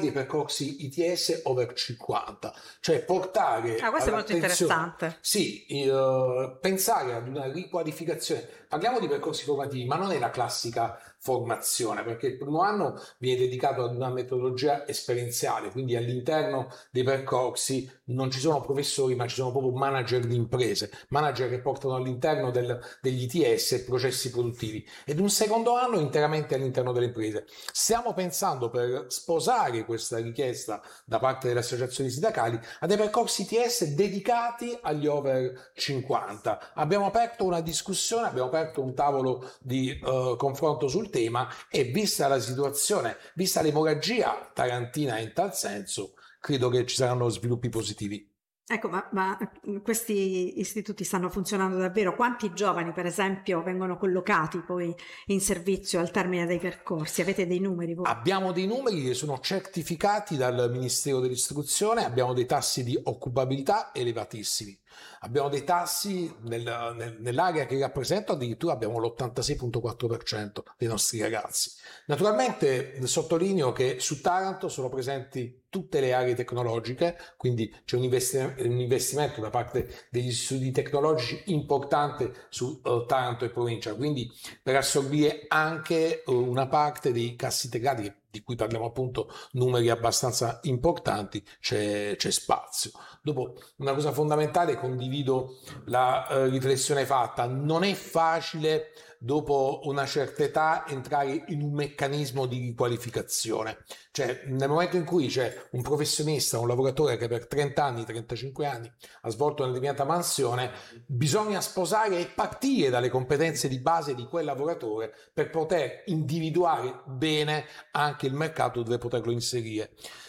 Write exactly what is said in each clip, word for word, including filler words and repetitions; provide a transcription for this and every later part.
dei percorsi I T S over cinquanta, cioè portare ah, questo è molto interessante. Sì, eh, pensare ad una riqualificazione. Parliamo di percorsi formativi, ma non è la classica formazione, perché il primo anno viene dedicato ad una metodologia esperienziale, quindi all'interno dei percorsi non ci sono professori, ma ci sono proprio manager di imprese, manager che portano all'interno del, degli I T S processi produttivi, ed un secondo anno interamente all'interno delle imprese. Stiamo pensando, per sposare questa richiesta da parte delle associazioni sindacali, a dei percorsi I T S dedicati agli over cinquanta. Abbiamo aperto una discussione, abbiamo aperto un tavolo di uh, confronto sul tema, e vista la situazione, vista l'emorragia tarantina in tal senso, credo che ci saranno sviluppi positivi. Ecco, ma, ma questi istituti stanno funzionando davvero? Quanti giovani, per esempio, vengono collocati poi in servizio al termine dei percorsi? Avete dei numeri voi? Abbiamo dei numeri che sono certificati dal Ministero dell'Istruzione, abbiamo dei tassi di occupabilità elevatissimi. Abbiamo dei tassi nel, nel, nell'area che rappresento, addirittura abbiamo l'ottantasei virgola quattro per cento dei nostri ragazzi. Naturalmente sottolineo che su Taranto sono presenti tutte le aree tecnologiche, quindi c'è un, investi- un investimento da parte degli studi tecnologici importante su uh, Taranto e provincia, quindi per assorbire anche uh, una parte dei cassi integrati, di cui parliamo appunto numeri abbastanza importanti, c'è, c'è spazio. Dopo, una cosa fondamentale, condivido la uh, riflessione fatta, non è facile dopo una certa età entrare in un meccanismo di riqualificazione, cioè nel momento in cui c'è un professionista, un lavoratore che per trenta anni, trentacinque anni ha svolto una determinata mansione, bisogna sposare e partire dalle competenze di base di quel lavoratore per poter individuare bene anche il mercato dove poterlo inserire.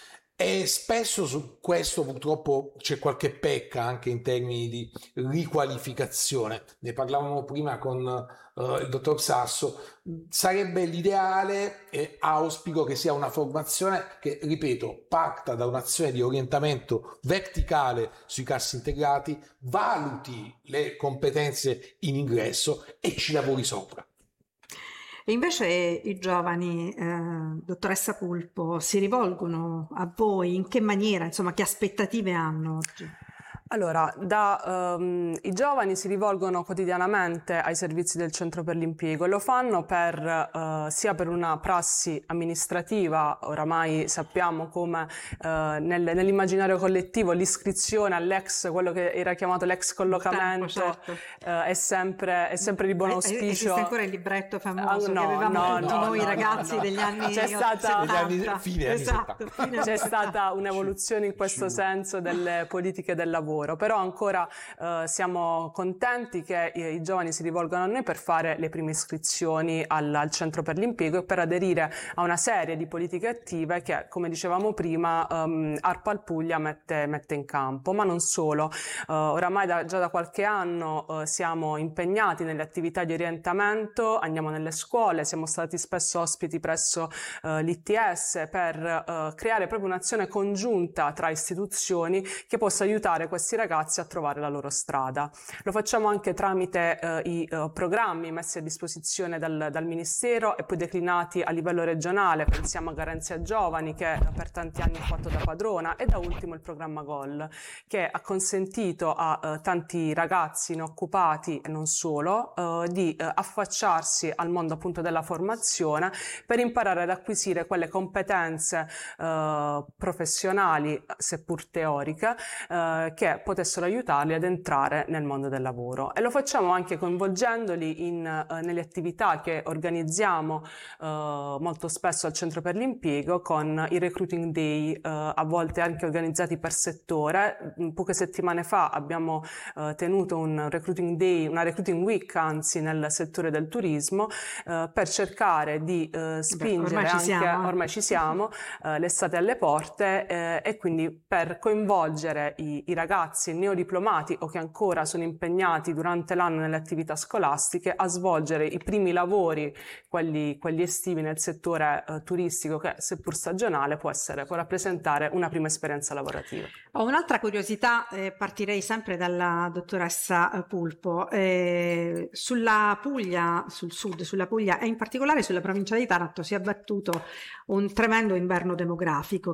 E spesso su questo purtroppo c'è qualche pecca anche in termini di riqualificazione. Ne parlavamo prima con uh, il dottor Sasso. Sarebbe l'ideale, e auspico che sia una formazione che, ripeto, parta da un'azione di orientamento verticale sui cassi integrati, valuti le competenze in ingresso e ci lavori sopra. E invece i giovani, eh, dottoressa Pulpo, si rivolgono a voi? In che maniera? Insomma, che aspettative hanno oggi? Allora, da, um, i giovani si rivolgono quotidianamente ai servizi del Centro per l'Impiego e lo fanno per, uh, sia per una prassi amministrativa. Oramai sappiamo come uh, nel, nell'immaginario collettivo l'iscrizione all'ex, quello che era chiamato l'ex collocamento, tempo, certo. uh, è, sempre, è sempre di buon auspicio. Esiste ancora il libretto famoso uh, no, che avevamo no, tutti no, noi no, ragazzi no, no. degli anni C'è stata, settanta. Fine esatto, anni C'è stata un'evoluzione in questo senso delle politiche del lavoro. Però ancora eh, siamo contenti che i, i giovani si rivolgano a noi per fare le prime iscrizioni al, al Centro per l'Impiego e per aderire a una serie di politiche attive che, come dicevamo prima, um, ARPAL Puglia mette, mette in campo. Ma non solo, uh, oramai da, già da qualche anno uh, siamo impegnati nelle attività di orientamento, andiamo nelle scuole, siamo stati spesso ospiti presso uh, l'I T S per uh, creare proprio un'azione congiunta tra istituzioni che possa aiutare questi ragazzi a trovare la loro strada. Lo facciamo anche tramite eh, i eh, programmi messi a disposizione dal, dal Ministero e poi declinati a livello regionale. Pensiamo a Garanzia Giovani, che per tanti anni ha fatto da padrona, e da ultimo il programma Goal, che ha consentito a eh, tanti ragazzi inoccupati e non solo eh, di eh, affacciarsi al mondo appunto della formazione per imparare ad acquisire quelle competenze eh, professionali, seppur teoriche, eh, che potessero aiutarli ad entrare nel mondo del lavoro. E lo facciamo anche coinvolgendoli in, eh, nelle attività che organizziamo eh, molto spesso al Centro per l'Impiego, con i Recruiting Day, eh, a volte anche organizzati per settore. Poche settimane fa abbiamo eh, tenuto un Recruiting Day, una Recruiting Week anzi, nel settore del turismo, eh, per cercare di eh, spingere, Beh, ormai ci anche, siamo, ormai ci siamo, eh, l'estate alle porte, eh, e quindi per coinvolgere i, i ragazzi neodiplomati o che ancora sono impegnati durante l'anno nelle attività scolastiche a svolgere i primi lavori, quelli, quelli estivi nel settore eh, turistico, che seppur stagionale può essere, può rappresentare una prima esperienza lavorativa. Ho un'altra curiosità, eh, partirei sempre dalla dottoressa Pulpo. Eh, sulla Puglia, sul sud, sulla Puglia e in particolare sulla provincia di Taranto si è abbattuto un tremendo inverno demografico